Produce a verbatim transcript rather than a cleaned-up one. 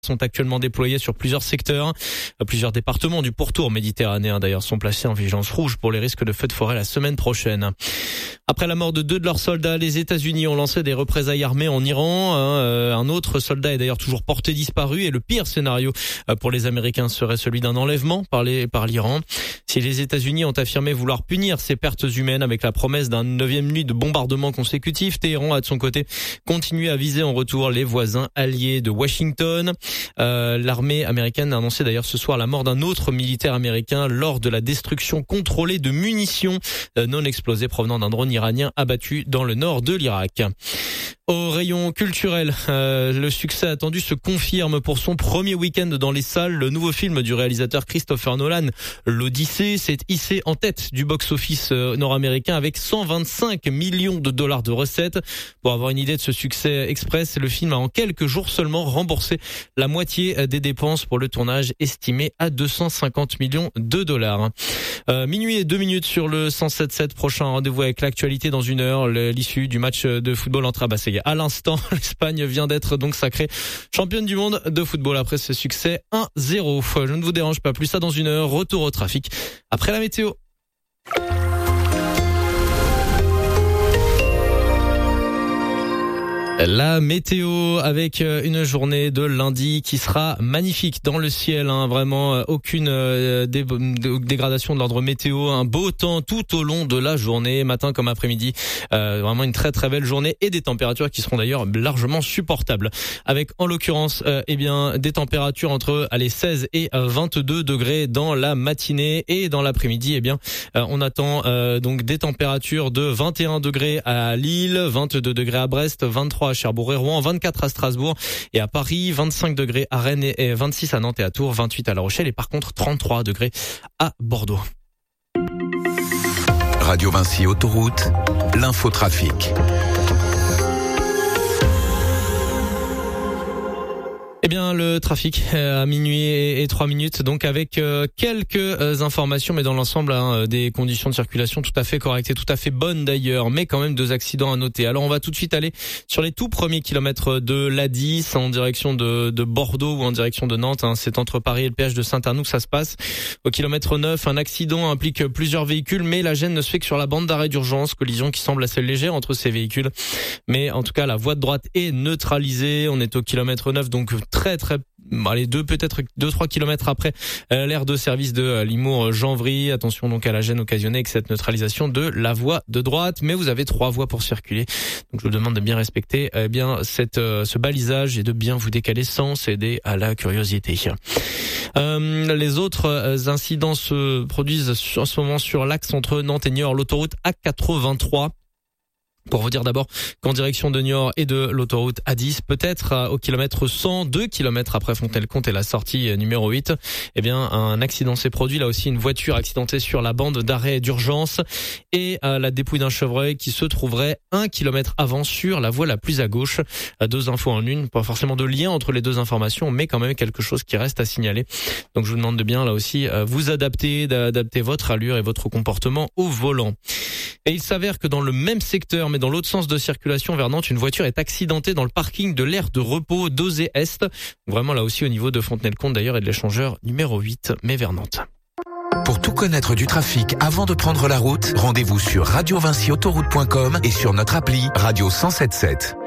sont actuellement déployés sur plusieurs secteurs. Plusieurs départements du pourtour méditerranéen d'ailleurs sont placés en vigilance rouge pour les risques de feux de forêt la semaine prochaine. Après la mort de deux de leurs soldats, les États-Unis ont lancé des représailles armées en Iran. Un autre soldat est d'ailleurs toujours porté disparu et le pire scénario pour les Américains serait celui d'un enlèvement par les, par l'Iran. Si les États-Unis ont affirmé vouloir punir ces pertes humaines avec la promesse d'un neuvième nuit de bombardement consécutif, Téhéran a de son côté continué à viser en retour les voisins alliés de Washington. Euh, l'armée américaine a annoncé d'ailleurs ce soir la mort d'un autre militaire américain lors de la destruction contrôlée de munitions euh, non explosées provenant d'un drone iranien abattu dans le nord de l'Irak. Au rayon culturel, euh, le succès attendu se confirme pour son premier week-end dans les salles. Le nouveau film du réalisateur Christopher Nolan, l'Odyssée, s'est hissé en tête du box-office nord-américain avec cent vingt-cinq millions de dollars de recettes. Pour avoir une idée de ce succès express, le film a en quelques jours seulement remboursé la moitié des dépenses pour le tournage estimé à deux cent cinquante millions de dollars. Euh, minuit et deux minutes sur le cent sept sept. Prochain rendez-vous avec l'actualité dans une heure, l'issue du match de football entre Abasséga. À l'instant, l'Espagne vient d'être donc sacrée championne du monde de football après ce succès un zéro. Je ne vous dérange pas plus, ça dans une heure. Retour au trafic après la météo. La météo avec une journée de lundi qui sera magnifique dans le ciel, hein, vraiment aucune euh, dé- dégradation de l'ordre météo, un beau temps tout au long de la journée, matin comme après-midi, euh, vraiment une très très belle journée et des températures qui seront d'ailleurs largement supportables. Avec en l'occurrence euh, eh bien des températures entre allez seize et vingt-deux degrés dans la matinée et dans l'après-midi, eh bien euh, on attend euh, donc des températures de vingt et un degrés à Lille, vingt-deux degrés à Brest, vingt-trois à Cherbourg et Rouen, vingt-quatre à Strasbourg et à Paris, vingt-cinq degrés à Rennes et vingt-six à Nantes et à Tours, vingt-huit à La Rochelle et par contre trente-trois degrés à Bordeaux. Radio Vinci Autoroute, l'infotrafic. Eh bien, le trafic à minuit et trois minutes, donc avec euh, quelques informations, mais dans l'ensemble, hein, des conditions de circulation tout à fait correctes et tout à fait bonnes d'ailleurs, mais quand même deux accidents à noter. Alors, on va tout de suite aller sur les tout premiers kilomètres de l'A dix en direction de, de Bordeaux ou en direction de Nantes. Hein. C'est entre Paris et le péage de Saint-Arnoux que ça se passe. Au kilomètre neuf, un accident implique plusieurs véhicules, mais la gêne ne se fait que sur la bande d'arrêt d'urgence. Collision qui semble assez légère entre ces véhicules, mais en tout cas, la voie de droite est neutralisée. On est au kilomètre neuf, donc très très allez deux peut-être deux trois kilomètres après euh, l'aire de service de euh, Limours-Janvry. Attention donc à la gêne occasionnée avec cette neutralisation de la voie de droite, mais vous avez trois voies pour circuler. Donc je vous demande de bien respecter euh, bien cette euh, ce balisage et de bien vous décaler sans céder à la curiosité. Euh, les autres euh, incidents se produisent en ce moment sur l'axe entre Nantes et Niort, l'autoroute A quatre-vingt-trois. Pour vous dire d'abord qu'en direction de Niort et de l'autoroute A dix, peut-être au kilomètre cent, deux kilomètres après Fontenay-le-Comte et la sortie numéro huit, eh bien un accident s'est produit. Là aussi, une voiture accidentée sur la bande d'arrêt d'urgence et à la dépouille d'un chevreuil qui se trouverait un kilomètre avant sur la voie la plus à gauche. Deux infos en une, pas forcément de lien entre les deux informations, mais quand même quelque chose qui reste à signaler. Donc je vous demande de bien là aussi vous adapter, d'adapter votre allure et votre comportement au volant. Et il s'avère que dans le même secteur, mais dans l'autre sens de circulation vers Nantes, une voiture est accidentée dans le parking de l'aire de repos d'Ozé Est. Vraiment là aussi au niveau de Fontenay-le-Comte d'ailleurs et de l'échangeur numéro huit, mais vers Nantes. Pour tout connaître du trafic avant de prendre la route, rendez-vous sur radio vinci autoroute point com et sur notre appli Radio cent soixante-dix-sept.